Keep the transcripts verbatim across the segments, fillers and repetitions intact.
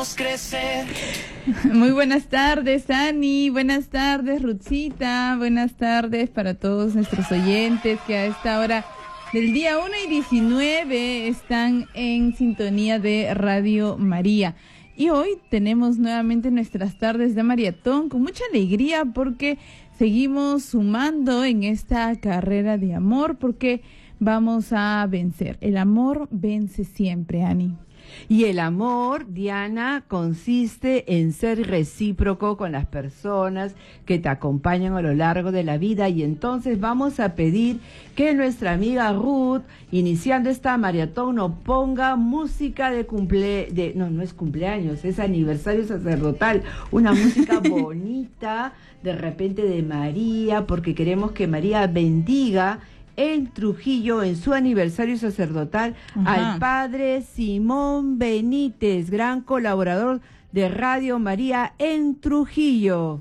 Crecer. Muy buenas tardes, Ani, buenas tardes, Ruthcita, buenas tardes para todos nuestros oyentes que a esta hora del día uno y diecinueve están en sintonía de Radio María. Y hoy tenemos nuevamente nuestras tardes de maratón con mucha alegría porque seguimos sumando en esta carrera de amor porque vamos a vencer. El amor vence siempre, Ani. Y el amor, Diana, consiste en ser recíproco con las personas que te acompañan a lo largo de la vida. Y entonces vamos a pedir que nuestra amiga Ruth, iniciando esta maratón, nos ponga música de cumple... De, no, no es cumpleaños, es aniversario sacerdotal. Una música bonita, de repente de María, porque queremos que María bendiga en Trujillo, en su aniversario sacerdotal, Ajá. al padre Simón Benítez, gran colaborador de Radio María en Trujillo.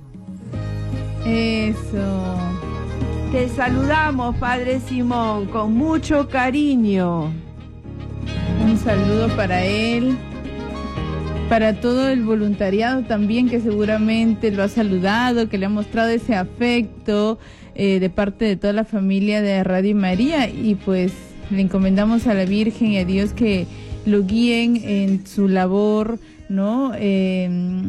Eso. Te saludamos, padre Simón, con mucho cariño. Un saludo para él, para todo el voluntariado también que seguramente lo ha saludado, que le ha mostrado ese afecto, Eh, de parte de toda la familia de Radio María, y pues le encomendamos a la Virgen y a Dios que lo guíen en su labor, ¿no? Eh,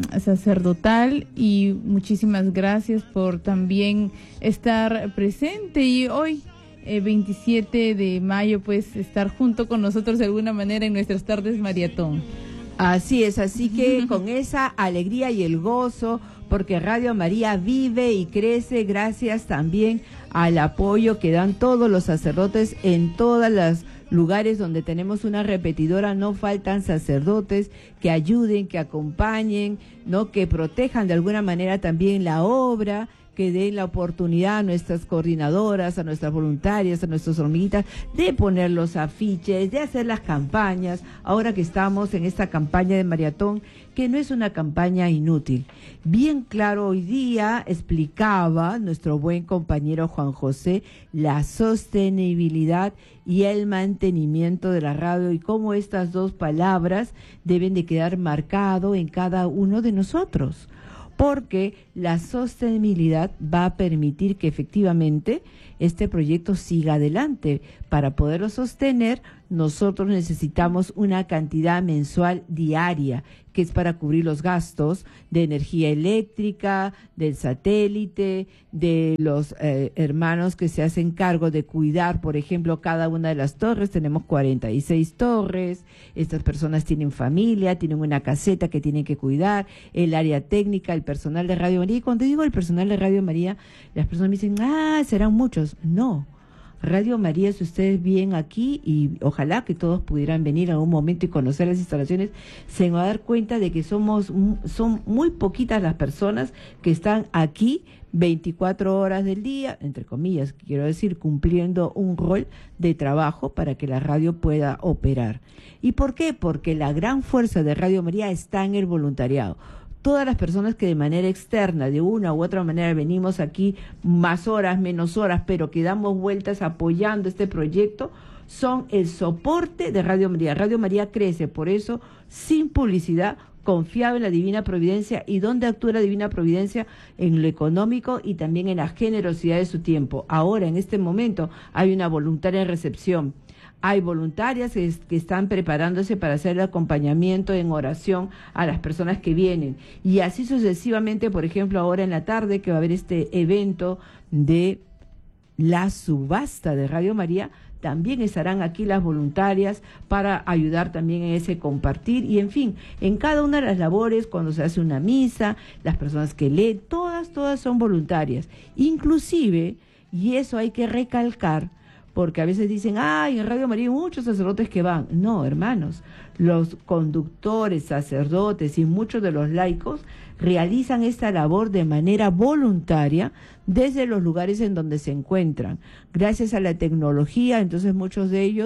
sacerdotal, y muchísimas gracias por también estar presente y hoy eh, veintisiete de mayo pues estar junto con nosotros de alguna manera en nuestras tardes maratón. Así es, así que con esa alegría y el gozo, porque Radio María vive y crece gracias también al apoyo que dan todos los sacerdotes en todos los lugares donde tenemos una repetidora. No faltan sacerdotes que ayuden, que acompañen, ¿no? Que protejan de alguna manera también la obra, que den la oportunidad a nuestras coordinadoras, a nuestras voluntarias, a nuestros hormiguitas, de poner los afiches, de hacer las campañas, ahora que estamos en esta campaña de maratón, que no es una campaña inútil. Bien claro, hoy día explicaba nuestro buen compañero Juan José la sostenibilidad y el mantenimiento de la radio y cómo estas dos palabras deben de quedar marcado en cada uno de nosotros, porque la sostenibilidad va a permitir que efectivamente este proyecto siga adelante. Para poderlo sostener, nosotros necesitamos una cantidad mensual diaria, que es para cubrir los gastos de energía eléctrica, del satélite, de los eh, hermanos que se hacen cargo de cuidar, por ejemplo, cada una de las torres. Tenemos cuarenta y seis torres, estas personas tienen familia, tienen una caseta que tienen que cuidar, el área técnica, el personal de Radio María. Y cuando digo el personal de Radio María, las personas me dicen, ah, serán muchos. No. Radio María, si ustedes vienen aquí, y ojalá que todos pudieran venir en algún momento y conocer las instalaciones, se van a dar cuenta de que somos son muy poquitas las personas que están aquí veinticuatro horas del día, entre comillas, quiero decir, cumpliendo un rol de trabajo para que la radio pueda operar. ¿Y por qué? Porque la gran fuerza de Radio María está en el voluntariado. Todas las personas que de manera externa, de una u otra manera, venimos aquí más horas, menos horas, pero que damos vueltas apoyando este proyecto, son el soporte de Radio María. Radio María crece, por eso, sin publicidad, confiado en la Divina Providencia. ¿Y dónde actúa la Divina Providencia? En lo económico y también en la generosidad de su tiempo. Ahora, en este momento, hay una voluntaria recepción. Hay voluntarias que, que están preparándose para hacer el acompañamiento en oración a las personas que vienen. Y así sucesivamente, por ejemplo, ahora en la tarde que va a haber este evento de la subasta de Radio María, también estarán aquí las voluntarias para ayudar también en ese compartir. Y en fin, en cada una de las labores, cuando se hace una misa, las personas que leen, todas, todas son voluntarias. Inclusive, y eso hay que recalcar, porque a veces dicen, ay, en Radio María hay muchos sacerdotes que van. No, hermanos, los conductores, sacerdotes y muchos de los laicos realizan esta labor de manera voluntaria desde los lugares en donde se encuentran. Gracias a la tecnología, entonces muchos de ellos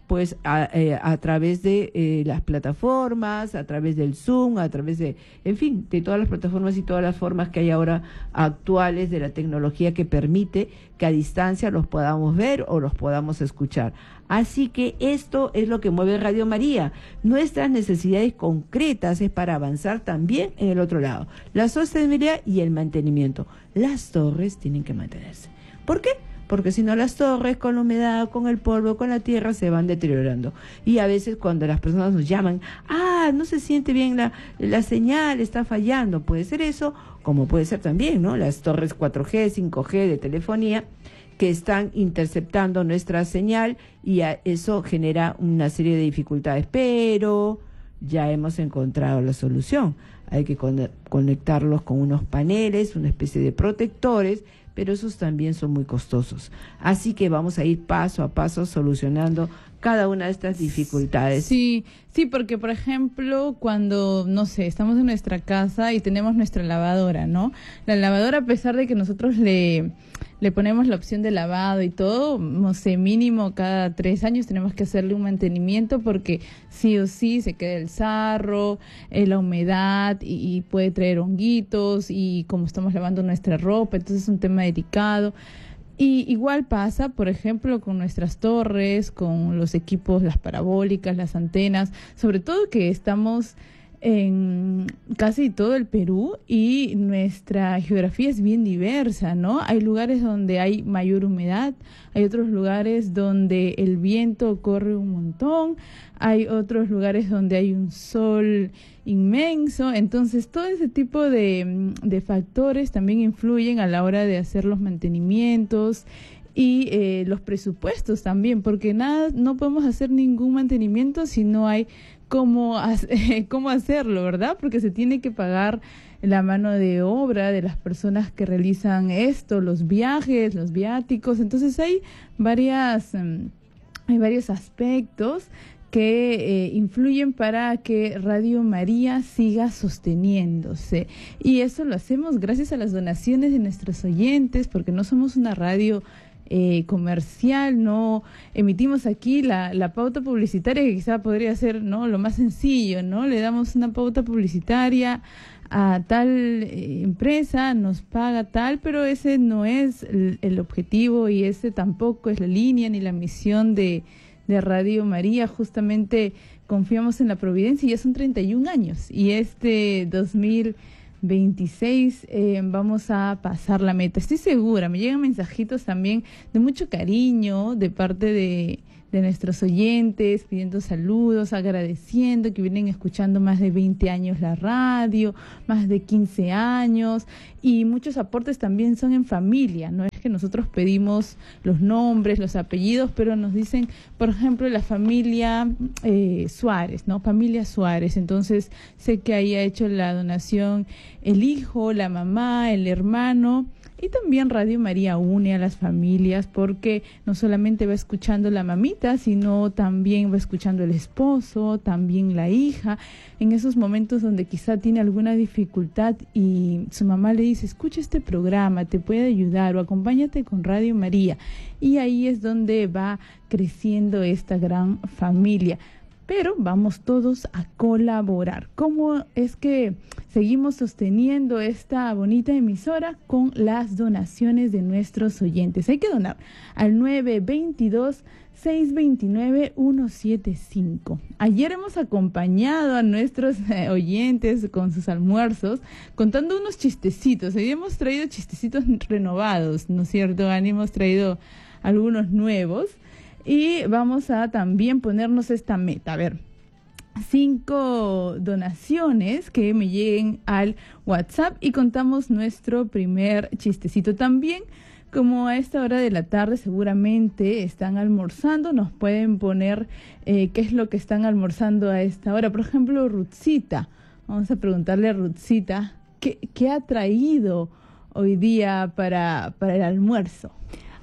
pues a, eh, a través de eh, las plataformas, a través del Zoom, a través de, en fin, de todas las plataformas y todas las formas que hay ahora actuales de la tecnología que permite que a distancia los podamos ver o los podamos escuchar. Así que esto es lo que mueve Radio María. Nuestras necesidades concretas es para avanzar también en el otro lado, la sostenibilidad y el mantenimiento. Las torres tienen que mantenerse. ¿Por qué? Porque si no, las torres con la humedad, con el polvo, con la tierra se van deteriorando. Y a veces cuando las personas nos llaman, ah, no se siente bien la, la señal, está fallando. Puede ser eso, como puede ser también, ¿no? Las torres cuatro G, cinco G de telefonía que están interceptando nuestra señal y a eso genera una serie de dificultades. Pero ya hemos encontrado la solución. Hay que con- conectarlos con unos paneles, una especie de protectores, pero esos también son muy costosos. Así que vamos a ir paso a paso solucionando cada una de estas dificultades. Sí, sí, porque por ejemplo, cuando, no sé, estamos en nuestra casa y tenemos nuestra lavadora, ¿no? La lavadora, a pesar de que nosotros le, le ponemos la opción de lavado y todo, no sé, mínimo cada tres años tenemos que hacerle un mantenimiento porque sí o sí se queda el sarro, eh, la humedad y, y puede traer honguitos y como estamos lavando nuestra ropa, entonces es un tema delicado. Y igual pasa, por ejemplo, con nuestras torres, con los equipos, las parabólicas, las antenas, sobre todo que estamos en casi todo el Perú y nuestra geografía es bien diversa, ¿no? Hay lugares donde hay mayor humedad, hay otros lugares donde el viento corre un montón, hay otros lugares donde hay un sol inmenso, entonces todo ese tipo de, de factores también influyen a la hora de hacer los mantenimientos y eh, los presupuestos también, porque nada, no podemos hacer ningún mantenimiento si no hay cómo, hace, cómo hacerlo, ¿verdad? Porque se tiene que pagar la mano de obra de las personas que realizan esto, los viajes, los viáticos, entonces hay varias, um, hay varios aspectos que eh, influyen para que Radio María siga sosteniéndose. Y eso lo hacemos gracias a las donaciones de nuestros oyentes, porque no somos una radio eh, comercial, no emitimos aquí la, la pauta publicitaria, que quizá podría ser, ¿no?, lo más sencillo, ¿no? Le damos una pauta publicitaria a tal eh, empresa, nos paga tal, pero ese no es el, el objetivo y ese tampoco es la línea ni la misión de de Radio María. Justamente confiamos en la providencia y ya son treinta y un años y este dos mil veintiséis eh, vamos a pasar la meta. Estoy segura, me llegan mensajitos también de mucho cariño de parte de, de nuestros oyentes, pidiendo saludos, agradeciendo que vienen escuchando más de veinte años la radio, más de quince años, y muchos aportes también son en familia. No es que nosotros pedimos los nombres, los apellidos, pero nos dicen, por ejemplo, la familia eh, Suárez, ¿no? Familia Suárez. Entonces, sé que ahí ha hecho la donación el hijo, la mamá, el hermano. Y también Radio María une a las familias porque no solamente va escuchando la mamita, sino también va escuchando el esposo, también la hija, en esos momentos donde quizá tiene alguna dificultad y su mamá le dice, escucha este programa, te puede ayudar, o acompáñate con Radio María. Y ahí es donde va creciendo esta gran familia. Pero vamos todos a colaborar. ¿Cómo es que seguimos sosteniendo esta bonita emisora? Con las donaciones de nuestros oyentes. Hay que donar al nueve dos dos, seis dos nueve, uno siete cinco. Ayer hemos acompañado a nuestros eh, oyentes con sus almuerzos, contando unos chistecitos. Hoy hemos traído chistecitos renovados, ¿no es cierto, Ani? Hemos traído algunos nuevos. Y vamos a también ponernos esta meta, a ver, cinco donaciones que me lleguen al WhatsApp y contamos nuestro primer chistecito. También, como a esta hora de la tarde seguramente están almorzando, nos pueden poner eh, qué es lo que están almorzando a esta hora. Por ejemplo, Ruthcita, vamos a preguntarle a Ruthcita, ¿qué, qué ha traído hoy día para, para el almuerzo?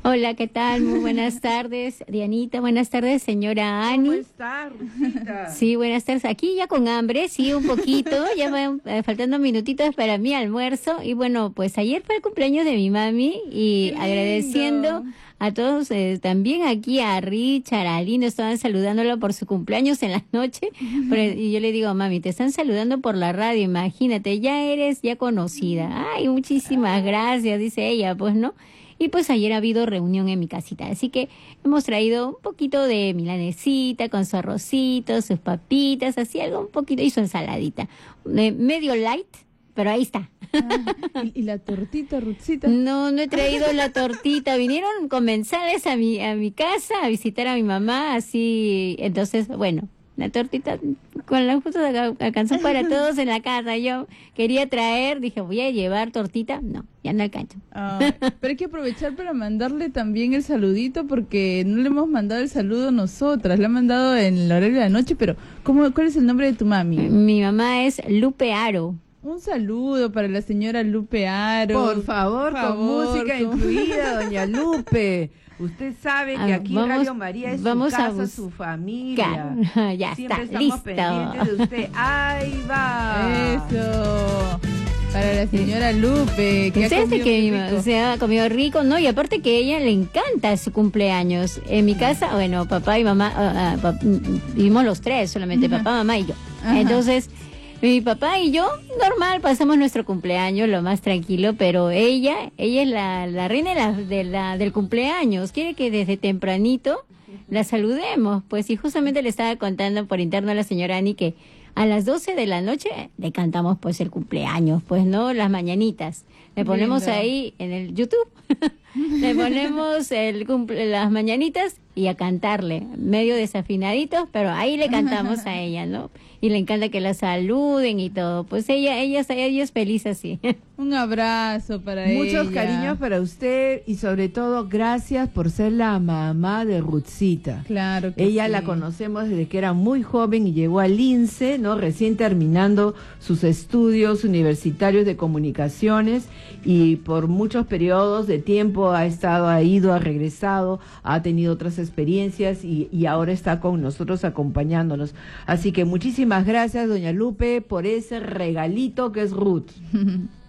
Hola, ¿qué tal? Muy buenas tardes, Dianita. Buenas tardes, señora Ani. ¿Cómo está, Rosita? Sí, buenas tardes. Aquí ya con hambre, sí, un poquito. Ya van eh, faltando minutitos para mi almuerzo. Y bueno, pues ayer fue el cumpleaños de mi mami y agradeciendo a todos, eh, también aquí a Richard, a Lindo, estaban saludándolo por su cumpleaños en la noche. Pero, y yo le digo, mami, te están saludando por la radio, imagínate, ya eres ya conocida. Ay, muchísimas gracias, dice ella, pues, ¿no? Y pues ayer ha habido reunión en mi casita, así que hemos traído un poquito de milanesita con su arrocito, sus papitas, así algo un poquito, y su ensaladita. Eh, medio light, pero ahí está. Ah, ¿y, ¿Y la tortita, Ruthcita? No, no he traído la tortita. Vinieron comensales a mi, a mi casa a visitar a mi mamá, así, entonces, bueno, la tortita con la justo alcanzó para todos en la casa. Yo quería traer, dije, voy a llevar tortita. No, ya no alcanzo. Ah, pero hay que aprovechar para mandarle también el saludito, porque no le hemos mandado el saludo nosotras, le han mandado en el horario de la noche, pero ¿cómo, ¿cuál es el nombre de tu mami? Mi mamá es Lupe Aro. Un saludo para la señora Lupe Aro. Por favor, Por con favor, música con... incluida, doña Lupe. Usted sabe que aquí vamos, Radio María es vamos su casa, a bus... su familia. Ya Siempre está, estamos listo. pendientes de usted. ¡Ahí va! Eso. Para la señora Lupe, que ha Ustedes comido que muy rico. se ha comido rico, ¿no? Y aparte que a ella le encanta su cumpleaños. En mi casa, bueno, papá y mamá, uh, uh, pap vivimos los tres, solamente Ajá. papá, mamá y yo. Ajá. Entonces, mi papá y yo, normal, pasamos nuestro cumpleaños lo más tranquilo, pero ella, ella es la, la reina de la, de la, del cumpleaños. Quiere que desde tempranito la saludemos. Pues, y justamente le estaba contando por interno a la señora Ani que a las doce de la noche le cantamos pues el cumpleaños, pues, ¿no? Las mañanitas. Le ponemos Lindo. ahí en el YouTube, le ponemos el cumple, las mañanitas y a cantarle, medio desafinaditos, pero ahí le cantamos a ella, ¿no? Y le encanta que la saluden y todo. Pues ella, ella, ella es feliz así. Un abrazo para ella. Muchos cariños para usted y sobre todo gracias por ser la mamá de Ruthcita. Claro que Ella sí. la conocemos desde que era muy joven y llegó al INSE, ¿no? Recién terminando sus estudios universitarios de comunicaciones y por muchos periodos de tiempo ha estado, ha ido, ha regresado, ha tenido otras experiencias y, y ahora está con nosotros acompañándonos. Así que muchísimas gracias, doña Lupe, por ese regalito que es Ruth.